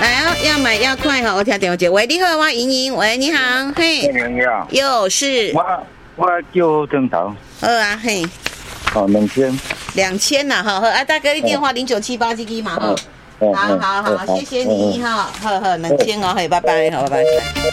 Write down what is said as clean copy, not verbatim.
来哦，要买要快哈！我听电话接，喂，你好，我莹莹，喂，你好，嘿， 你好， 又是我叫郑头， 好啊，嘿， 哦 2000啦，哈，好啊，大哥，你电话0978这个嘛，哈，好，谢谢你哈，好，2000哦，嘿，拜拜，好，拜拜。